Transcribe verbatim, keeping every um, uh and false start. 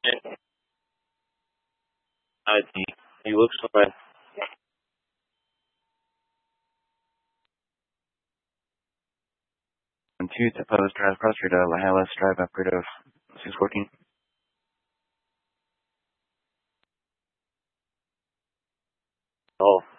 Yeah. I see. You work so well. And two to post drive cross street uh Lahalis drive upgrade of six fourteen. Oh.